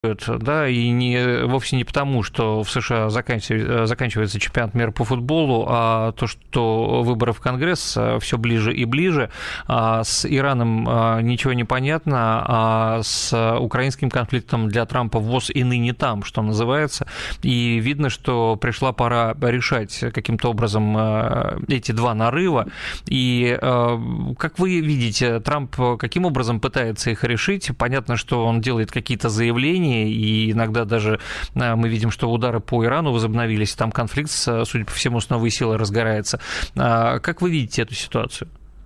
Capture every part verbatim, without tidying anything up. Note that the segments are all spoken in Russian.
Да, и не, вовсе не потому, что в США заканчивается, заканчивается чемпионат мира по футболу, а то, что выборы в Конгресс все ближе и ближе. А с Ираном ничего не понятно, а с украинским конфликтом для Трампа ВОЗ и ныне там, что называется. И видно, что пришла пора решать каким-то образом эти два нарыва. И как вы видите, Трамп каким образом пытается их решить? Понятно, что он делает какие-то заявления, и иногда даже мы видим, что удары по Ирану возобновились, там конфликт, судя по всему, с новой силой разгорается. Как вы видите эту ситуацию?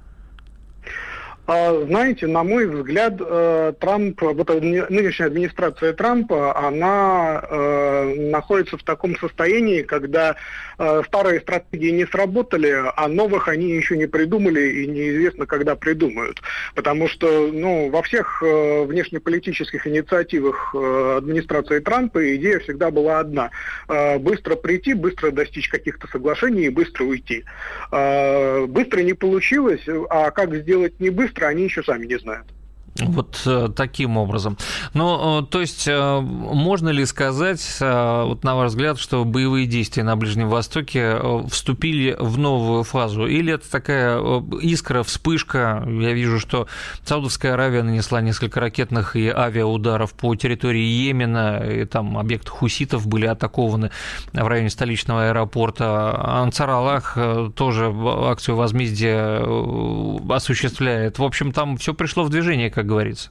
Знаете, на мой взгляд, Трамп, вот нынешняя администрация Трампа, она э, находится в таком состоянии, когда э, старые стратегии не сработали, а новых они еще не придумали и неизвестно, когда придумают. Потому что ну, во всех э, внешнеполитических инициативах э, администрации Трампа идея всегда была одна. Э, быстро прийти, быстро достичь каких-то соглашений и быстро уйти. Э, быстро не получилось, а как сделать не быстро, они еще сами не знают. Вот э, таким образом. Ну, э, то есть, э, можно ли сказать, э, вот на ваш взгляд, что боевые действия на Ближнем Востоке э, вступили в новую фазу? Или это такая э, искра, вспышка? Я вижу, что Саудовская Аравия нанесла несколько ракетных и авиаударов по территории Йемена, и там объекты хуситов были атакованы в районе столичного аэропорта. Ансар Аллах э, тоже акцию возмездия э, осуществляет. В общем, там все пришло в движение, как говорится.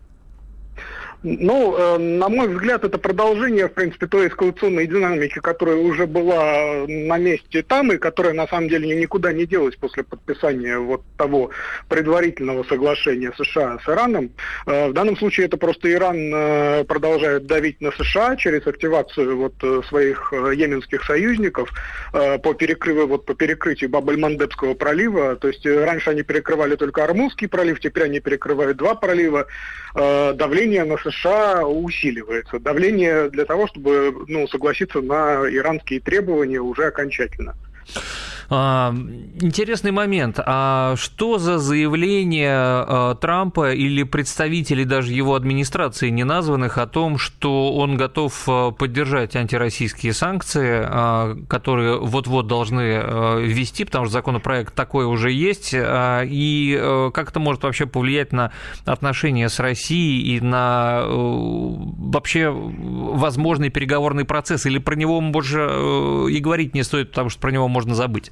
Ну, э, на мой взгляд, это продолжение, в принципе, той эскалационной динамики, которая уже была на месте там, и которая, на самом деле, никуда не делась после подписания вот того предварительного соглашения США с Ираном. Э, в данном случае это просто Иран э, продолжает давить на США через активацию вот э, своих э, йеменских союзников э, по перекрыву, вот по перекрытию Баб-эль-Мандебского пролива. То есть э, раньше они перекрывали только Ормузский пролив, теперь они перекрывают два пролива. Э, давление на США США усиливается. Давление для того, чтобы ну, согласиться на иранские требования уже окончательно. Интересный момент. А что за заявление Трампа или представителей даже его администрации неназванных о том, что он готов поддержать антироссийские санкции, которые вот-вот должны ввести, потому что законопроект такой уже есть, и как это может вообще повлиять на отношения с Россией и на вообще возможный переговорный процесс? Или про него больше и говорить не стоит, потому что про него можно забыть?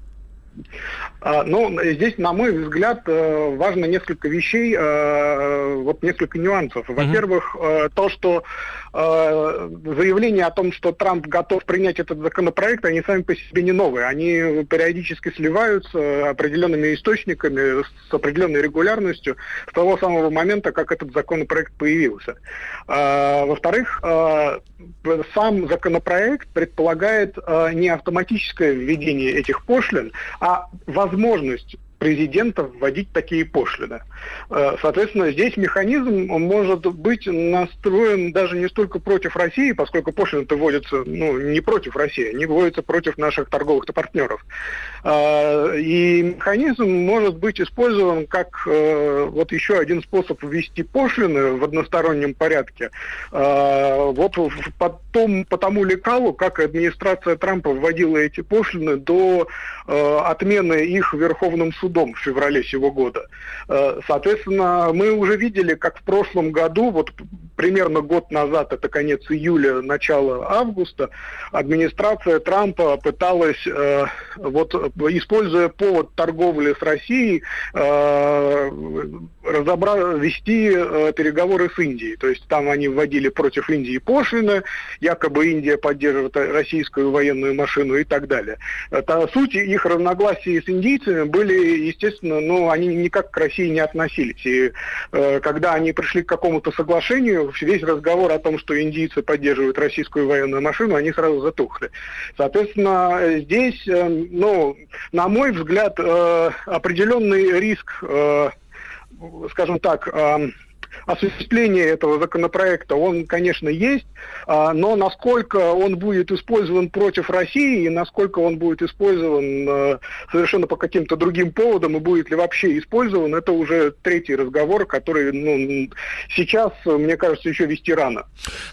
Ну, здесь, на мой взгляд, важно несколько вещей, вот несколько нюансов. Во-первых, то, что заявления о том, что Трамп готов принять этот законопроект, они сами по себе не новые. Они периодически сливаются определенными источниками с определенной регулярностью с того самого момента, как этот законопроект появился. Во-вторых, сам законопроект предполагает не автоматическое введение этих пошлин, а возможность президента вводить такие пошлины. Соответственно, здесь механизм может быть настроен даже не столько против России, поскольку пошлины-то вводятся ну, не против России, они вводятся против наших торговых партнеров. И механизм может быть использован как вот еще один способ ввести пошлины в одностороннем порядке. Вот по тому, по тому лекалу, как администрация Трампа вводила эти пошлины до отмены их Верховным судом в феврале сего года. Соответственно, мы уже видели, как в прошлом году, вот примерно год назад, это конец июля, начало августа, администрация Трампа пыталась, вот, используя повод торговли с Россией, разобра... вести переговоры с Индией. То есть там они вводили против Индии пошлины, якобы Индия поддерживает российскую военную машину и так далее. Это, суть их разногласий с индийцами были, естественно, ну, они никак к России не относились. И э, когда они пришли к какому-то соглашению, весь разговор о том, что индийцы поддерживают российскую военную машину, они сразу затухли. Соответственно, здесь, э, ну, на мой взгляд, э, определенный риск, э, скажем так, э, осуществления этого законопроекта, он, конечно, есть, но насколько он будет использован против России и насколько он будет использован совершенно по каким-то другим поводам и будет ли вообще использован, это уже третий разговор, который, ну, сейчас, мне кажется, еще вести рано.